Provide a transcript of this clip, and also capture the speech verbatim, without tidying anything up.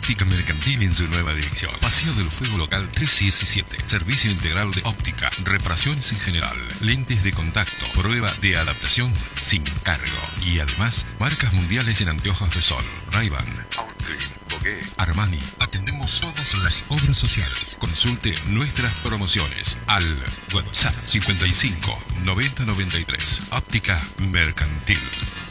Óptica Mercantil en su nueva dirección. Paseo del Fuego Local trescientos diecisiete. Servicio integral de óptica, reparaciones en general, lentes de contacto, prueba de adaptación sin cargo. Y además, marcas mundiales en anteojos de sol. Ray-Ban, Oakley, Bogué, Armani. Atendemos todas las obras sociales. Consulte nuestras promociones al WhatsApp cincuenta y cinco noventa noventa y tres. Óptica Mercantil.